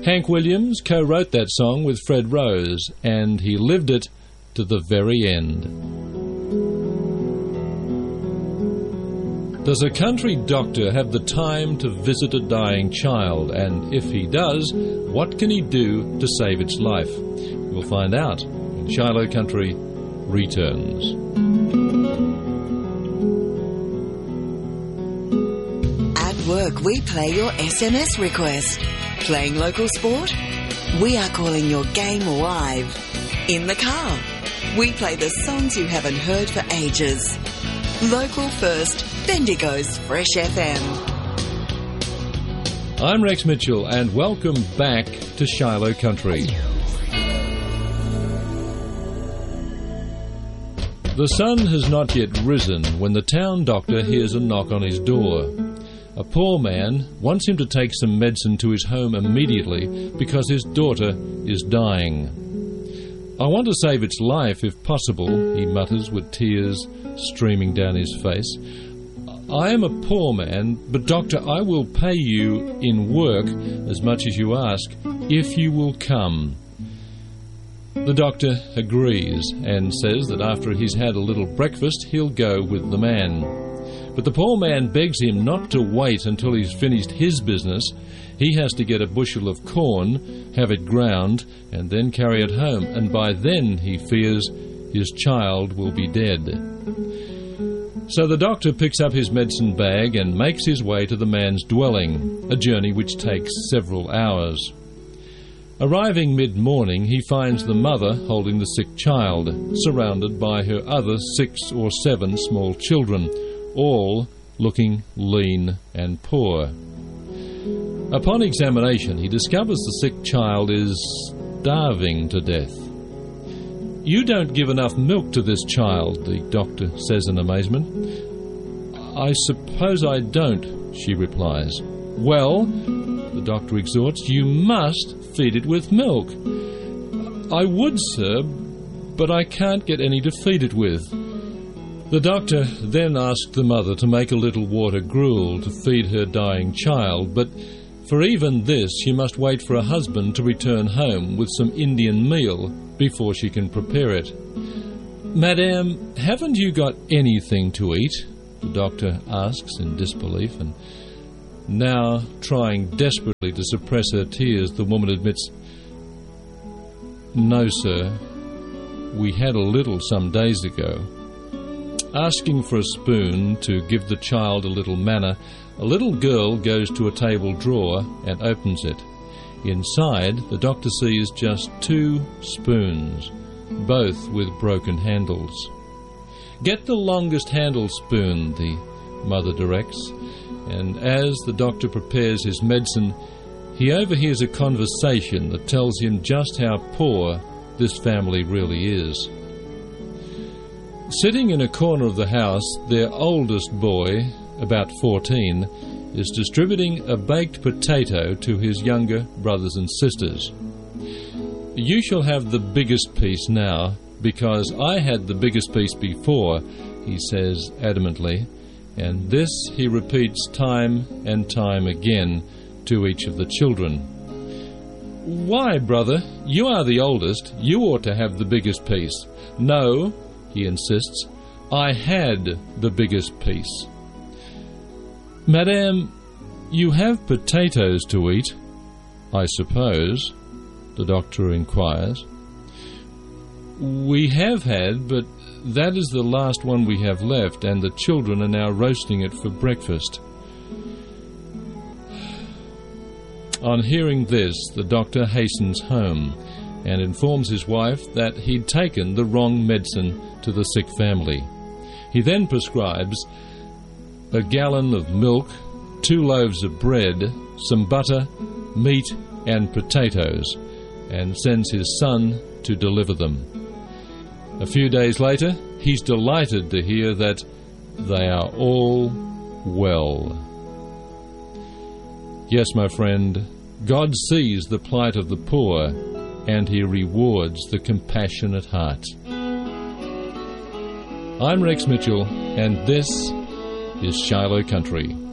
Hank Williams co-wrote that song with Fred Rose, and he lived it to the very end. Does a country doctor have the time to visit a dying child? And if he does, what can he do to save its life? We'll find out when Shiloh Country returns. At work, we play your SMS request. Playing local sport? We are calling your game live. In the car, we play the songs you haven't heard for ages. Local first, Bendigo's Fresh FM. I'm Rex Mitchell, and welcome back to Shiloh Country. The sun has not yet risen when the town doctor hears a knock on his door. A poor man wants him to take some medicine to his home immediately because his daughter is dying. "I want to save its life if possible," he mutters with tears streaming down his face. "I am a poor man, but doctor, I will pay you in work as much as you ask if you will come." The doctor agrees and says that after he's had a little breakfast, he'll go with the man. But the poor man begs him not to wait until he's finished his business. He has to get a bushel of corn, have it ground, and then carry it home, and by then he fears his child will be dead. So the doctor picks up his medicine bag and makes his way to the man's dwelling, a journey which takes several hours. Arriving mid-morning, he finds the mother holding the sick child, surrounded by her other 6 or 7 small children, all looking lean and poor. Upon examination, he discovers the sick child is starving to death. "You don't give enough milk to this child," the doctor says in amazement. "I suppose I don't," she replies. "Well," the doctor exhorts, "you must feed it with milk." "I would, sir, but I can't get any to feed it with." The doctor then asked the mother to make a little water gruel to feed her dying child, but for even this she must wait for her husband to return home with some Indian meal before she can prepare it. "Madame, haven't you got anything to eat?" the doctor asks in disbelief, and now, trying desperately to suppress her tears, the woman admits, "No, sir, we had a little some days ago." Asking for a spoon to give the child a little manna, a little girl goes to a table drawer and opens it. Inside, the doctor sees just 2 spoons, both with broken handles. "Get the longest handle spoon," the mother directs, and as the doctor prepares his medicine, he overhears a conversation that tells him just how poor this family really is. Sitting in a corner of the house, their oldest boy, about 14, is distributing a baked potato to his younger brothers and sisters. "You shall have the biggest piece now, because I had the biggest piece before," he says adamantly, and this he repeats time and time again to each of the children. "Why, brother, you are the oldest. You ought to have the biggest piece." "No," he insists, "I had the biggest piece." "Madame, you have potatoes to eat, I suppose?" the doctor inquires. "We have had, but that is the last one we have left, and the children are now roasting it for breakfast." On hearing this, the doctor hastens home and informs his wife that he'd taken the wrong medicine to the sick family. He then prescribes a gallon of milk, 2 loaves of bread, some butter, meat and potatoes, and sends his son to deliver them. A few days later, he's delighted to hear that they are all well. Yes, my friend, God sees the plight of the poor, and he rewards the compassionate heart. I'm Rex Mitchell, and this is Shiloh Country.